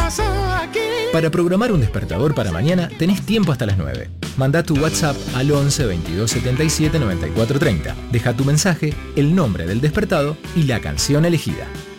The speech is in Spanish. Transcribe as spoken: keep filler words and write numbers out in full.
pasa aquí? Para programar un despertador para mañana tenés tiempo hasta las nueve. Manda tu WhatsApp al once veintidós setenta y siete noventa y cuatro treinta. Deja tu mensaje, el nombre del despertado y la canción elegida.